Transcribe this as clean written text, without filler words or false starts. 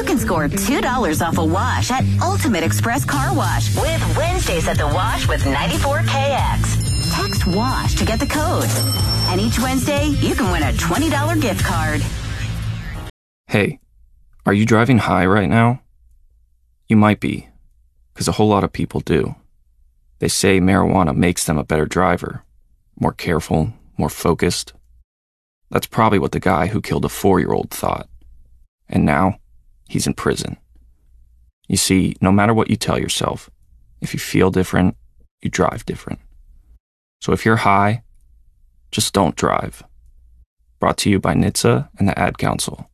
You can score $2 off a wash at Ultimate Express Car Wash with Wednesdays at the Wash with 94KX. Text WASH to get the code. And each Wednesday, you can win a $20 gift card. Hey, are you driving high right now? You might be, because a whole lot of people do. They say marijuana makes them a better driver, more careful, more focused. That's probably what the guy who killed a 4-year-old thought. And now, he's in prison. You see, no matter what you tell yourself, if you feel different, you drive different. So if you're high, just don't drive. Brought to you by NHTSA and the Ad Council.